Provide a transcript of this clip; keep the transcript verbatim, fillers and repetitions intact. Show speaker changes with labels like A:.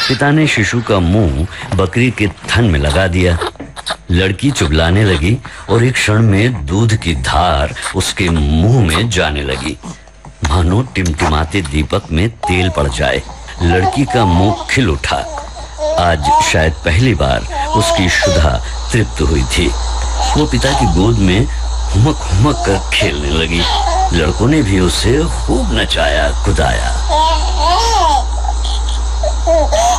A: पिता ने शिशु का मुंह बकरी के थन में लगा दिया। लड़की चुगलाने लगी और एक क्षण में दूध की धार उसके मुंह में जाने लगी, मानो टिमटिमाते दीपक में तेल पड़ जाए। लड़की का मुंह खिल उठा। आज शायद पहली बार उसकी क्षुधा तृप्त हुई थी। वो पिता की गोद में हुमक हुमक कर खेलने लगी। लड़कों ने भी उसे खूब नचाया कुदाया।